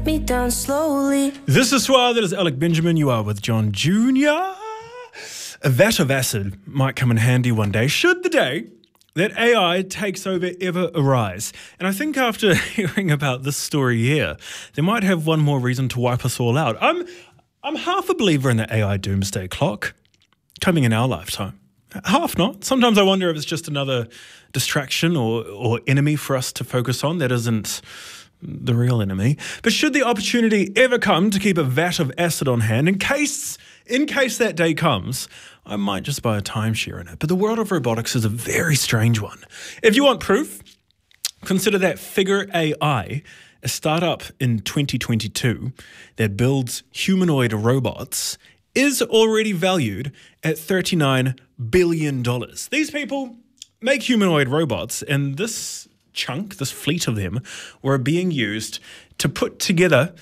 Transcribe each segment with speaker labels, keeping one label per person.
Speaker 1: me down slowly.
Speaker 2: This is Soir, that is Alec Benjamin. You are with John Jr. A vat of acid might come in handy one day, should the day that AI takes over ever arise. And I think after hearing about this story here, they might have one more reason to wipe us all out. I'm half a believer in the AI doomsday clock coming in our lifetime. Half not. Sometimes I wonder if it's just another distraction or enemy for us to focus on that isn't the real enemy. But should the opportunity ever come to keep a vat of acid on hand, in case that day comes, I might just buy a timeshare in it. But the world of robotics is a very strange one. If you want proof, consider that Figure AI, a startup in 2022 that builds humanoid robots, is already valued at $39 billion. These people make humanoid robots, and this fleet of them, were being used to put together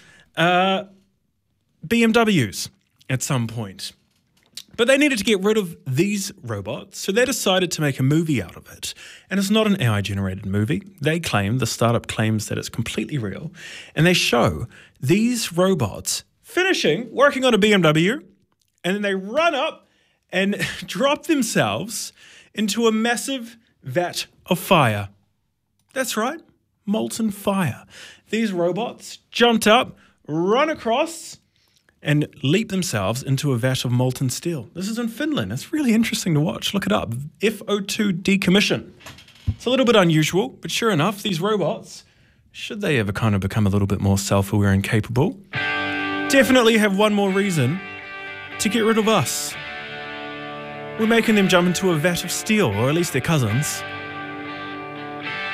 Speaker 2: BMWs at some point. But they needed to get rid of these robots, so they decided to make a movie out of it. And it's not an AI-generated movie. The startup claims that it's completely real. And they show these robots working on a BMW, and then they run up and drop themselves into a massive vat of fire. That's right, molten fire. These robots jumped up, run across, and leap themselves into a vat of molten steel. This is in Finland. It's really interesting to watch. Look it up. FO2 decommission. It's a little bit unusual, but sure enough, these robots, should they ever kind of become a little bit more self-aware and capable, definitely have one more reason to get rid of us. We're making them jump into a vat of steel, or at least their cousins.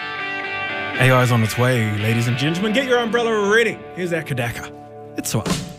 Speaker 2: AI's on its way, ladies and gentlemen. Get your umbrella ready. Here's Akadaka. It's Soir.